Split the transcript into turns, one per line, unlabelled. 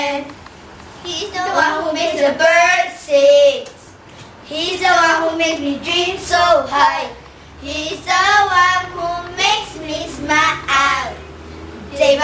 He's the one who makes the birds sing. He's the one who makes me dream so high. He's the one who